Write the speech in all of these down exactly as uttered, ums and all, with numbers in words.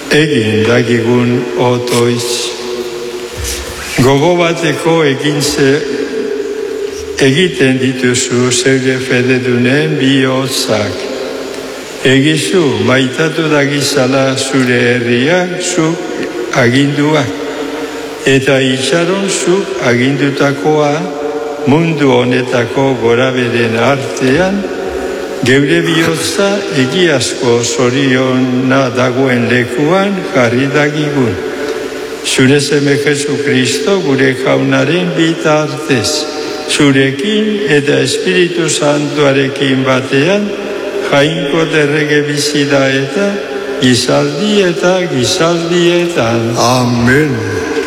egin dakigun otoiz. Gogo bateko egintze egiten dituzu zeure fededunen bihotzak. Egizu maitatu dagizala zure herriak zuk aginduak, eta itxaron zuk agindutakoa mundu honetako goraberen artean, geure bihotza egiazko zoriona dagoen lekuan jarri dagigun. Zure seme Jesu Kristo gure jaunaren bitartez, zurekin eta Espiritu Santuarekin batean, jainko derrege bizida eta gizaldi eta gizaldietan. Amen.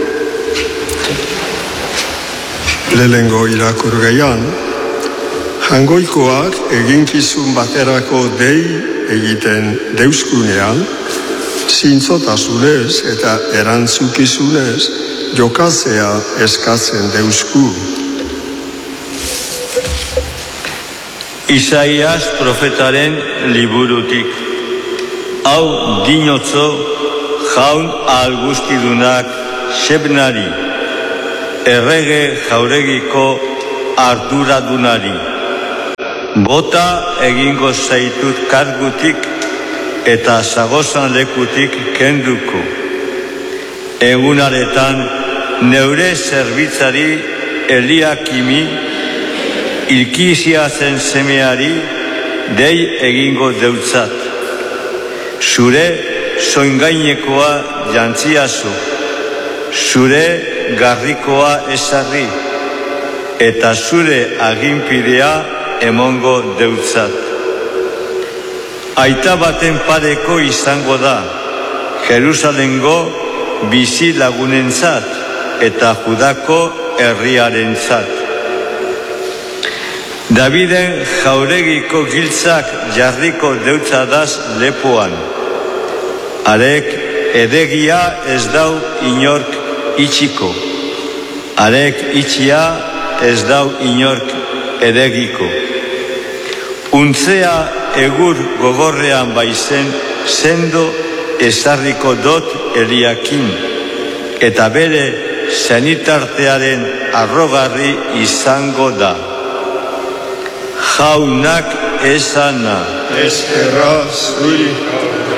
Lehengo irakurgaian, jangoikoak eginkizun baterako dei egiten deuskunean, zintzotasunez eta erantzukizunez jokazea eskatzen deusku. Isaias profetaren liburutik. Hau dinotzo jaun algustidunak Xebnari, errege jauregiko arduradunari. Bota egingo zaitut kargutik eta zagozan lekutik kenduko. Egunaretan neure zerbitzari Eliakimi, Ilkizia zen semeari dei egingo deutzat. Zure soingainekoa jantziazu, zure garrikoa esarri, eta zure aginpidea emongo deutzat. Aita baten pareko izango da, Jerusalengo bizi lagunentzat eta Judako herriarentzat. Daviden jauregiko giltzak jarriko deutzadaz lepoan. Arek edegia ez dau inork itxiko. Arek itxia ez dau inork edegiko. Untzea egur gogorrean baizen sendo ezarriko dot Eliakim, eta bere zenitartearen arrogarri izango da. Jaunak esana. Eskerra zuri.